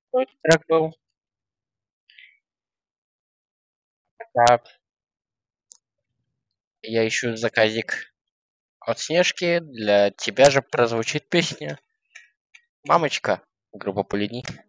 Трек был. Да, я ищу заказик от Снежки. Для тебя же прозвучит песня «Мамочка», группа «Полини».